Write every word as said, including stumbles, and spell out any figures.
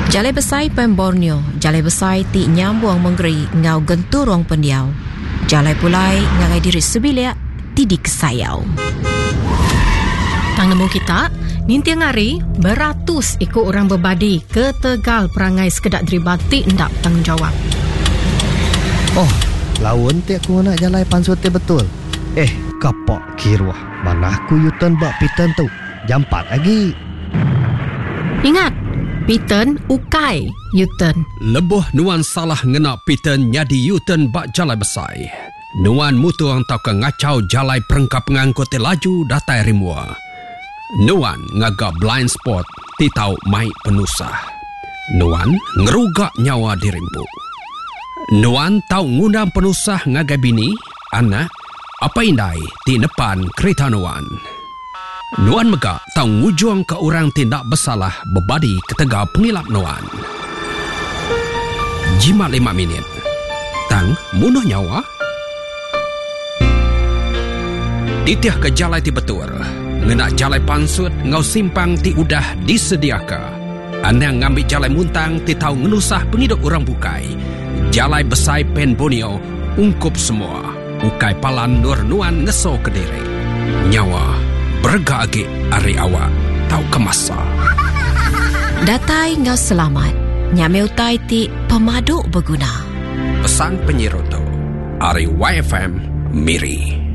Jalai besai pen Borneo, jalai besai ti nyambung menggeri ngau genturong pendiau. Jalai pulai ngagai diri sebilia ti di kesayau. Tang nemu kita, ninti ngari beratus ikut orang berbadi ke Tegal perangai sekedak deribati ndak tanggungjawab. Oh, lawan ti aku nak jalai pansut ti betul. Eh, kapok kiruah. Mana aku yutan bak pitan tu. Jam empat lagi. Ingat, pitan ukai yutan. Lebuh nuan salah ngena pitan nyadi yutan bak jalai besai. Nuan mutu ang tau ke ngacau jalai perengkap ngangkut laju datai rimua. Nuan ngagak blind spot ti tau mai penusah. Nuan ngerugak nyawa dirimpu. Nuan tau ngundang penusah ngagai bini, anak, apa indai ti depan kereta Nuan. Nuan megak tau ngujung ke orang tindak bersalah berbadi ketega pengilap Nuan. Jimat lima minit. Tang munuh nyawa. Titiah ke jalai ti betul. Ngena jalai pansut ngau simpang ti udah disediaka. Anang ngambil jalai muntang ti tau ngenusah penghidup orang bukai. Jalai besai pen Borneo ungkup semua. Ukai palan nur Nuan ngeso ke diri. Nyawa bergagi ari awak tau kemasa. Datai ngau selamat. Nyame utai ti pemadu berguna. Pesan penyirutu Ari Y F M Miri.